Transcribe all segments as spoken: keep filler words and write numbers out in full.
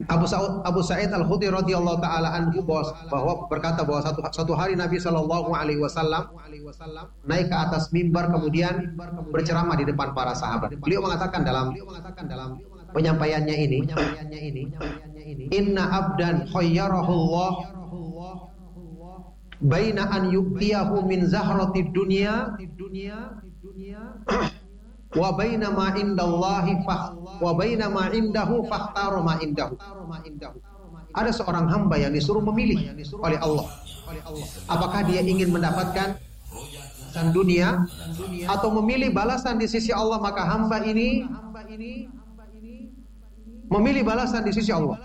Abu Sa'id Abu Sa'id Al-Khudri radhiyallahu taala anhu bahwa berkata bahwa satu satu hari Nabi sallallahu alaihi wasallam naik ke atas mimbar kemudian berceramah di depan para sahabat. Beliau mengatakan dalam penyampaiannya ini, inna abdan khayyarahullah baina an yu'tiyahu min zahratid dunya wa baina ma indallahi fa wa baina ma indahu fakhtaru ma indahu. Ada seorang hamba yang disuruh memilih oleh Allah. Apakah dia ingin mendapatkan balasan dunia atau memilih balasan di sisi Allah, maka hamba ini memilih balasan di sisi Allah.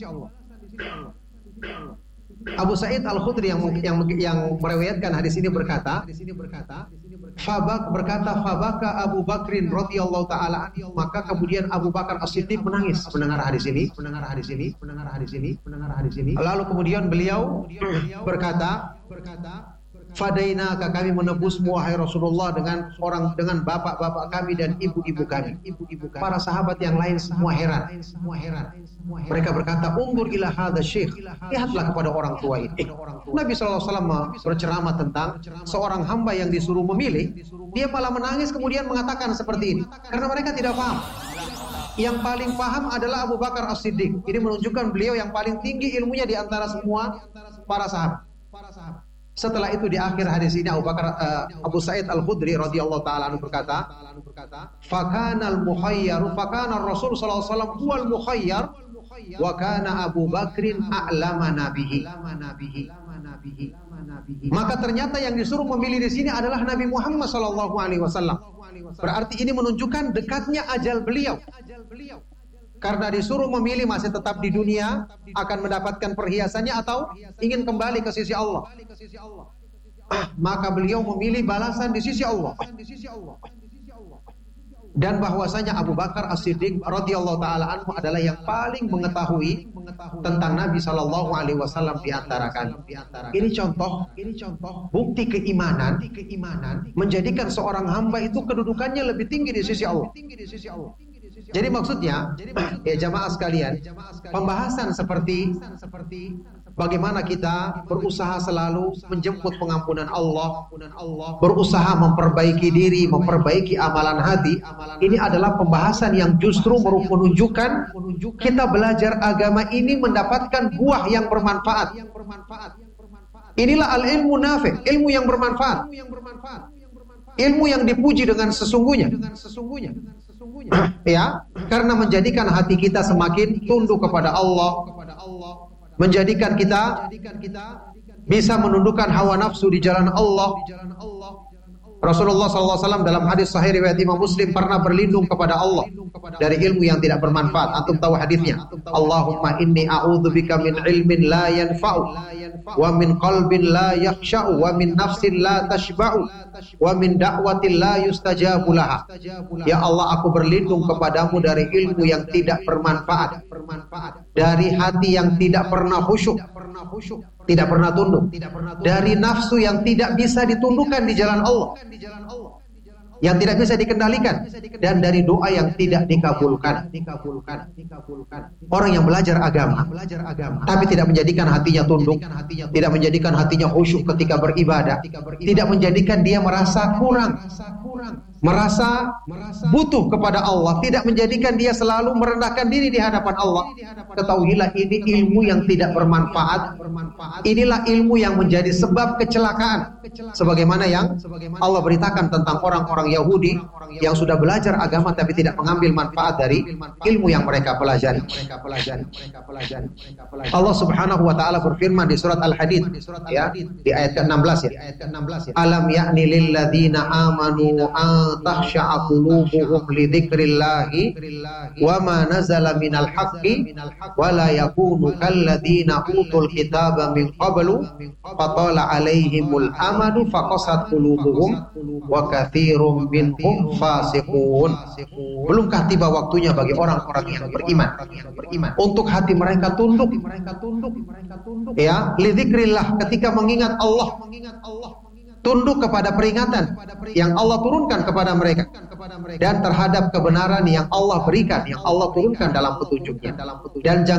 Abu Sa'id Al-Khudri yang yang yang meriwayatkan hadis ini berkata, Fabak berkata Fabaka Abu Bakrin radhiyallahu taala, maka kemudian Abu Bakar As-Siddiq menangis mendengar hadis ini, mendengar hadis ini, mendengar hadis ini, mendengar hadis ini. Lalu kemudian beliau berkata, Fadainaka, kami menebusmu wahai Rasulullah dengan orang dengan bapak-bapak kami dan ibu-ibu kami. Ibu-ibu kami. Para sahabat yang lain semua heran. Semua heran. Mereka berkata, "Undur ila hadza syekh." Lihatlah kepada orang tua ini. Nabi sallallahu alaihi wasallam berceramah tentang seorang hamba yang disuruh memilih, dia malah menangis kemudian mengatakan seperti ini karena mereka tidak paham. Yang paling paham adalah Abu Bakar As-Siddiq. Ini menunjukkan beliau yang paling tinggi ilmunya di antara semua para sahabat. Setelah itu di akhir hadis ini Abu Bakar uh, Abu Sa'id Al-Khudri radhiyallahu taala anhu berkata, "Fakanal mukhayyar, fakana Rasul sallallahu alaihi wasallam huwal mukhayyar wa kana Abu Bakrin a'lama nabihi." Maka ternyata yang disuruh memilih di sini adalah Nabi Muhammad sallallahu alaihi wasallam. Berarti ini menunjukkan dekatnya ajal beliau. Karena disuruh memilih masih tetap di dunia, akan mendapatkan perhiasannya atau ingin kembali ke sisi Allah. Maka beliau memilih balasan di sisi Allah. Dan bahwasanya Abu Bakar As-Siddiq radhiyallahu taala anhu adalah yang paling mengetahui tentang Nabi sallallahu alaihi wasallam di antara kami. Ini contoh, ini contoh bukti keimanan, keimanan menjadikan seorang hamba itu kedudukannya lebih tinggi di sisi Allah. Jadi maksudnya, ya jamaah sekalian, pembahasan seperti bagaimana kita berusaha selalu menjemput pengampunan Allah, berusaha memperbaiki diri, memperbaiki amalan hati, ini adalah pembahasan yang justru menunjukkan kita belajar agama ini mendapatkan buah yang bermanfaat. Inilah al-ilmu nafi', ilmu yang bermanfaat. Ilmu yang dipuji dengan sesungguhnya. Ya, karena menjadikan hati kita semakin tunduk kepada Allah, menjadikan kita bisa menundukkan hawa nafsu di jalan Allah. Rasulullah sallallahu alaihi wasallam dalam hadis sahih riwayat Imam Muslim pernah berlindung kepada Allah dari ilmu yang tidak bermanfaat. Antum tahu hadisnya? Allahumma inni a'udzubika min ilmin la yanfa'u wa min qalbin la yakhsha'u wa min nafsin la tashba'u wa min da'watin la yustajabu laha. Ya Allah, aku berlindung kepadamu dari ilmu yang tidak bermanfaat, dari hati yang tidak pernah khusyuk, tidak pernah tunduk, dari nafsu yang tidak bisa ditundukkan di jalan Allah, yang tidak bisa dikendalikan, dan dari doa yang tidak dikabulkan. Orang yang belajar agama tapi tidak menjadikan hatinya tunduk, tidak menjadikan hatinya khusyuk ketika beribadah, tidak menjadikan dia merasa kurang, merasa butuh kepada Allah, tidak menjadikan dia selalu merendahkan diri di hadapan Allah. Ketahuilah ini ilmu yang tidak bermanfaat. Inilah ilmu yang menjadi sebab kecelakaan, sebagaimana yang Allah beritakan tentang orang-orang Yahudi yang sudah belajar agama tapi tidak mengambil manfaat dari ilmu yang mereka pelajari. Allah Subhanahu wa taala berfirman di surat Al-Hadid, ya, di ayat ke enam belas, ya. Alam ya'ni lil ladzina amanu tahsya'a qulubuhum li dzikrillahi wa ma nazala minal haqqi wa la yakunu kal ladzina utul kitaba min qablu fatala 'alaihimul amadu faqasat qulubuhum wa katsirum minhum fasiqun. Belumkah tiba waktunya bagi orang-orang yang beriman untuk hati mereka tunduk, ya, li dzikrillah, ketika mengingat Allah, tunduk kepada peringatan yang Allah turunkan kepada mereka dan terhadap kebenaran yang Allah berikan, yang Allah turunkan dalam petunjuknya, dan jangan